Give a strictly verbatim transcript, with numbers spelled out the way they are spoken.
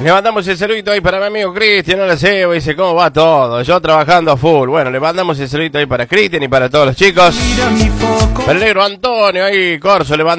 Le mandamos el saludito ahí para mi amigo Cristian, no le sé, dice cómo va todo, yo trabajando a full. Bueno, le mandamos el saludito ahí para Cristian y para todos los chicos. Para el negro Antonio ahí, Corso, le mandamos